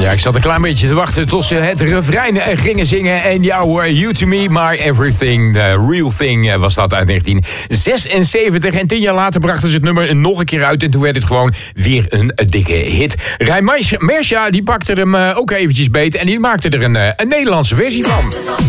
Ja, ik zat een klein beetje te wachten tot ze het refrein gingen zingen. En jouw You To Me, My Everything, The Real Thing was dat uit 1976. En 10 jaar later brachten ze het nummer nog een keer uit. En toen werd het gewoon weer een dikke hit. Rijn Mersja, die pakte hem ook eventjes beet. En die maakte er een Nederlandse versie van.